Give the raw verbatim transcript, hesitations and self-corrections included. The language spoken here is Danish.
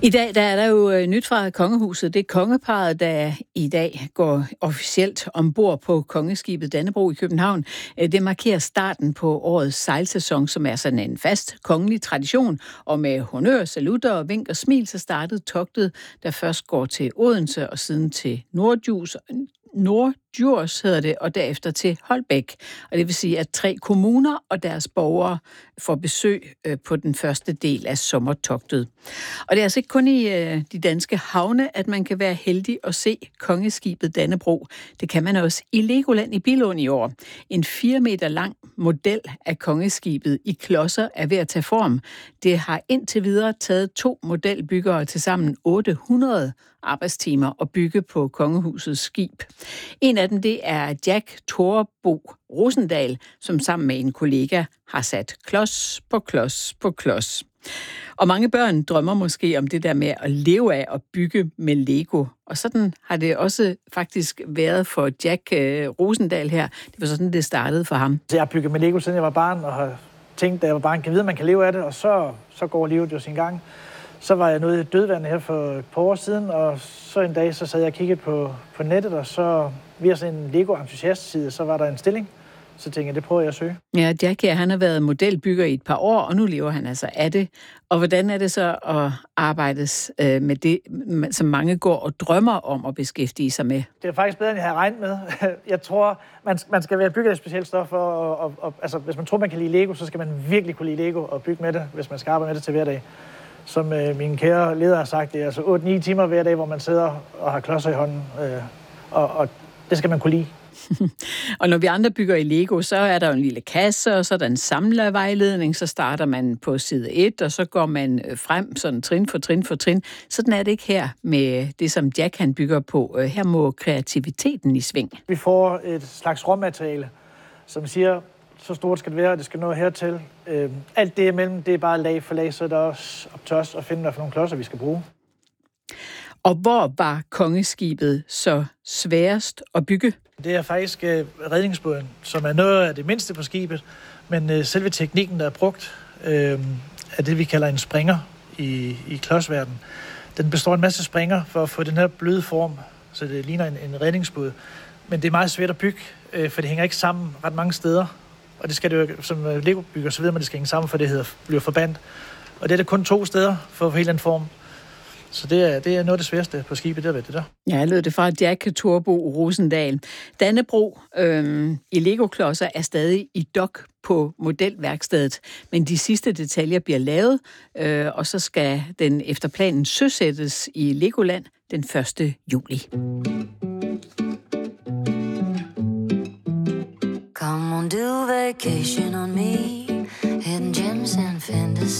I dag der er der jo øh, nyt fra kongehuset. Det er kongeparret, der i dag går officielt ombord på kongeskibet Dannebrog i København. Øh, Det markerer starten på årets sejlsæson, som er sådan en fast kongelig tradition. Og med honør, salutter og vink og smil, så startede togtet, der først går til Odense og siden til Nordjurs, Nordjurs hedder det, og derefter til Holbæk. Og det vil sige, at tre kommuner og deres borgere får besøg øh, på den første del af sommertogtet. Og det er altså ikke kun i øh, de danske havne, at man kan være heldig at se kongeskibet Dannebrog. Det kan man også i Legoland i Billund i år. En fire meter lang model af kongeskibet i klodser er ved at tage form. Det har indtil videre taget to modelbyggere til sammen otte hundrede arbejdstimer at bygge på kongehusets skib. En af dem, det er Jack Torbo Rosendal, som sammen med en kollega har sat klods på klods på klods. Og mange børn drømmer måske om det der med at leve af at bygge med Lego. Og sådan har det også faktisk været for Jack øh, Rosendal her. Det var sådan, det startede for ham. Jeg har bygget med Lego, siden jeg var barn, og har tænkt, at jeg var barn, kan vide, at man kan leve af det, og så, så går livet jo sin gang. Så var jeg nede i dødvandet her for et par år siden, og så en dag, så sad jeg og kiggede på, på nettet, og så via sådan en Lego-entusiast-side, så var der en stilling. Så tænkte jeg, det prøver jeg at søge. Ja, Jack her, han har været modelbygger i et par år, og nu lever han altså af det. Og hvordan er det så at arbejdes øh, med det, som mange går og drømmer om at beskæftige sig med? Det er faktisk bedre, end jeg havde regnet med. Jeg tror, man, man skal være bygget af specielt stof, for, og, og, og, altså, hvis man tror, man kan lide Lego, så skal man virkelig kunne lide Lego og bygge med det, hvis man skal arbejde med det til hver dag. Som øh, min kære leder har sagt, det er altså otte ni timer hver dag, hvor man sidder og har klodser i hånden, øh, og, og det skal man kunne lide. Og når vi andre bygger i Lego, så er der jo en lille kasse, og så er der en samlervejledning, så starter man på side et, og så går man frem sådan trin for trin for trin. Sådan er det ikke her med det, som Jack han bygger på. Her må kreativiteten i sving. Vi får et slags råmateriale, som siger, så stort skal det være, og det skal nå hertil. Øh, alt det imellem, det er bare lag for lag, så er der også op til os at finde, hvad for nogle klodser vi skal bruge. Og hvor var kongeskibet så sværest at bygge? Det er faktisk øh, redningsbåden, som er noget af det mindste på skibet, men øh, selve teknikken, der er brugt, øh, er det, vi kalder en springer i, i klodsverdenen. Den består af en masse springer for at få den her bløde form, så det ligner en, en redningsbåd. Men det er meget svært at bygge, øh, for det hænger ikke sammen ret mange steder. Og det skal det jo, som Lego-bygger, så ved man, at det skal hænge sammen, for det hedder, bliver forbandt. Og det er det kun to steder for at få helt den form. Så det er, det er noget af det sværeste på skibet, det er det der. Ja, jeg lød det fra Jack Torbo Rosendal. Dannebrog øh, i Lego-klodser er stadig i dok på modelværkstedet, men de sidste detaljer bliver lavet, øh, og så skal den efter planen søsættes i Legoland den første juli. Come on, do vacation on me, hidden gems and fantasy.